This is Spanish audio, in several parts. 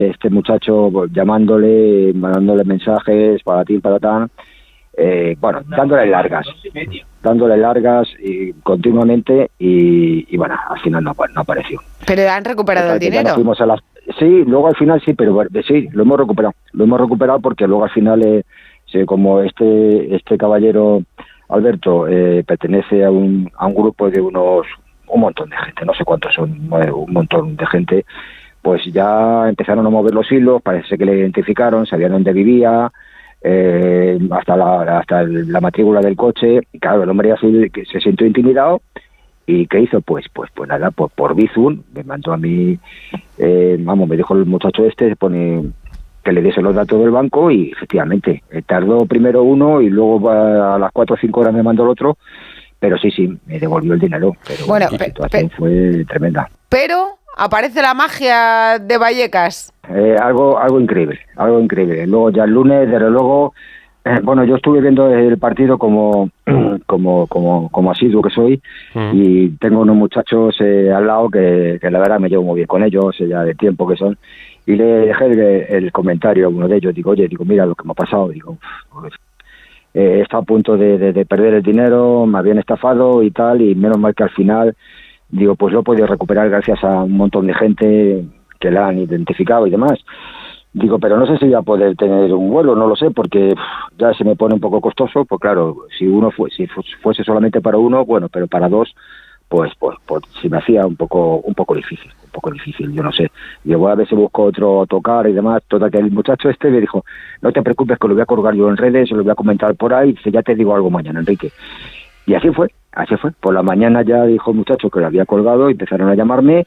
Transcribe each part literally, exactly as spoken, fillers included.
este muchacho llamándole, mandándole mensajes, para ti, para tan, eh, bueno, dándole largas, dándole largas y continuamente y, y bueno, al final no, no apareció. ¿Pero han recuperado o sea, el dinero? Fuimos a las, sí, luego al final sí, pero sí, lo hemos recuperado, lo hemos recuperado porque luego al final, eh, sí, como este este caballero Alberto eh, pertenece a un, a un grupo de unos, un montón de gente, no sé cuántos son, un montón de gente, pues ya empezaron a mover los hilos, parece que le identificaron, sabían dónde vivía, eh, hasta la hasta la matrícula del coche, y claro, el hombre ya se, se sintió intimidado, y ¿qué hizo? Pues pues pues nada, por, por Bizum, me mandó a mí, eh, vamos, me dijo el muchacho este, se pone que le diese los datos del banco, y efectivamente, eh, tardó primero uno, y luego a las cuatro o cinco horas me mandó el otro, pero sí, sí, me devolvió el dinero, pero bueno, la pe- situación pe- fue tremenda. Pero aparece la magia de Vallecas. Eh, algo algo increíble, algo increíble. Luego ya el lunes, desde luego, eh, bueno, yo estuve viendo el partido como como como como asiduo que soy, mm. y tengo unos muchachos eh, al lado que, que la verdad me llevo muy bien con ellos, eh, ya de tiempo que son, y le dejé el, el comentario a uno de ellos, digo, oye, digo, mira lo que me ha pasado, digo, pues, eh, está a punto de, de, de perder el dinero, me habían estafado y tal, y menos mal que al final, digo, pues lo he podido recuperar gracias a un montón de gente que la han identificado y demás. Digo, pero no sé si voy a poder tener un vuelo, no lo sé, porque uf, ya se me pone un poco costoso, pues claro, si uno fue, si fuese solamente para uno, bueno, pero para dos, pues pues, pues se me hacía un poco un poco difícil, un poco difícil, yo no sé. Yo voy a ver si busco otro tocar y demás. Toda que el muchacho este me dijo, no te preocupes que lo voy a colgar yo en redes, lo voy a comentar por ahí, dice, ya te digo algo mañana, Enrique. Y así fue, así fue. Por la mañana ya dijo el muchacho que lo había colgado, y empezaron a llamarme,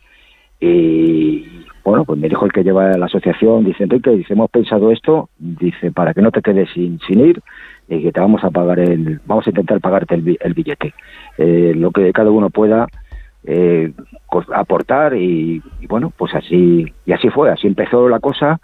y bueno, pues me dijo el que lleva la asociación, dice, Enrique, dice, hemos pensado esto, dice, para que no te quedes sin, sin ir, y que te vamos a pagar el, vamos a intentar pagarte el, el billete, eh, lo que cada uno pueda eh, aportar, y, y bueno, pues así, y así fue, así empezó la cosa,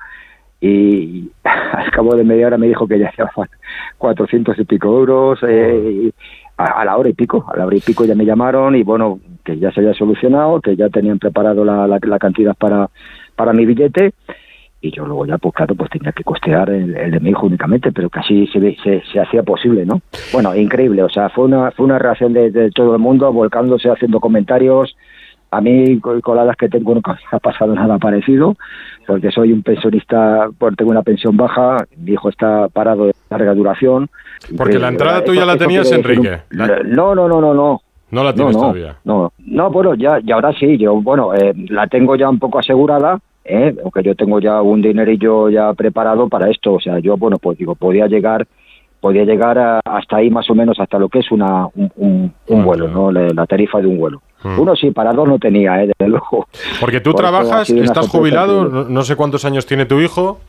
y al cabo de media hora me dijo que ya llevaban cuatrocientos y pico euros, eh, y a, a la hora y pico, a la hora y pico ya me llamaron, y bueno, que ya se había solucionado, que ya tenían preparado la, la, la cantidad para, para mi billete, y yo luego ya, pues claro, pues tenía que costear el, el de mi hijo únicamente, pero que así se, se, se hacía posible, ¿no? Bueno, increíble, o sea, fue una fue una reacción de, de todo el mundo, volcándose, haciendo comentarios. A mí, con las que tengo, no ha pasado nada parecido, porque soy un pensionista, pues tengo una pensión baja, mi hijo está parado de larga duración. Porque la entrada tú ya la tenías, Enrique. Un... No, no, no, no, no. No la tienes no, no, todavía. No, no, bueno, ya, ya ahora sí, yo, bueno, eh, la tengo ya un poco asegurada, eh, aunque yo tengo ya un dinerillo ya preparado para esto, o sea, yo, bueno, pues digo, podía llegar, podía llegar a, hasta ahí más o menos, hasta lo que es una un, un, un vuelo, ¿no? La, la tarifa de un vuelo. Hmm. Uno sí, para dos no tenía, eh, desde luego. Porque tú Por trabajas, estás jubilado, no, no sé cuántos años tiene tu hijo.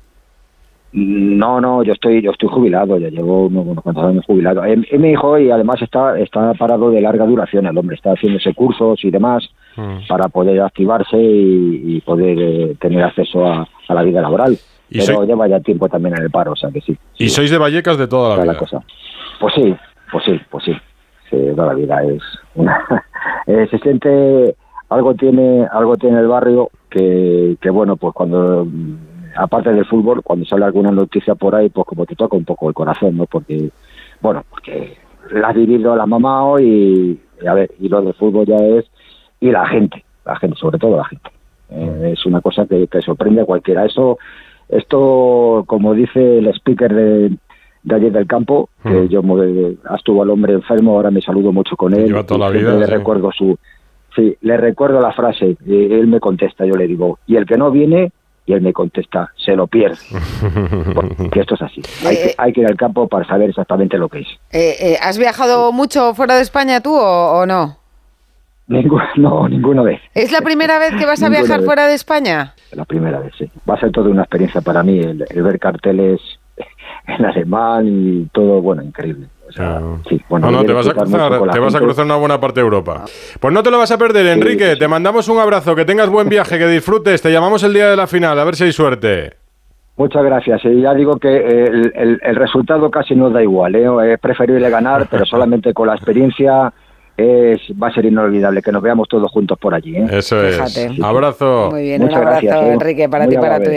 No, no, yo estoy yo estoy jubilado, ya llevo unos cuantos años jubilado. Es, es mi hijo, y además está está parado de larga duración, el hombre está haciéndose cursos y demás mm. para poder activarse y, y poder eh, tener acceso a, a la vida laboral. ¿Y Pero soy... lleva ya tiempo también en el paro, o sea que sí. ¿Y sí, sois de Vallecas de toda la vida? La cosa. Pues sí, pues sí, pues sí, sí, toda la vida es una eh, se siente algo tiene algo tiene el barrio que que bueno, pues cuando aparte del fútbol, cuando sale alguna noticia por ahí, pues como te toca un poco el corazón, ¿no? Porque, bueno, porque la has vivido, la has mamado, y, y a ver, y lo del fútbol ya es, y la gente, la gente, sobre todo la gente. Eh, es una cosa que, que sorprende a cualquiera. Eso, esto, como dice el speaker de, de ayer del campo, que mm. yo eh, estuvo al hombre enfermo, ahora me saludo mucho con él. Lleva toda la vida. Le sí. recuerdo su, sí, le recuerdo la frase, y él me contesta, yo le digo, y el que no viene, y él me contesta, se lo pierde. Porque esto es así. Hay que, hay que ir al campo para saber exactamente lo que es. Eh, eh, ¿Has viajado mucho fuera de España tú o, o no? Ningún, no, ninguna vez. ¿Es la primera vez que vas a viajar vez. fuera de España? La primera vez, sí. Va a ser toda una experiencia para mí, el, el ver carteles en alemán y todo, bueno, increíble. O sea, no. Sí, bueno, no, no, te vas a cruzar, te vas a cruzar una buena parte de Europa. Pues no te lo vas a perder, Enrique. Sí, sí. Te mandamos un abrazo, que tengas buen viaje, que disfrutes. Te llamamos el día de la final, a ver si hay suerte. Muchas gracias. Y ya digo que el, el, el resultado casi nos da igual, ¿eh? Es preferible ganar, pero solamente con la experiencia es, va a ser inolvidable que nos veamos todos juntos por allí, ¿eh? Eso Fíjate. es. Abrazo. Muy bien, Muchas un abrazo, gracias, ¿eh? Enrique, para Muy ti y para amable. tu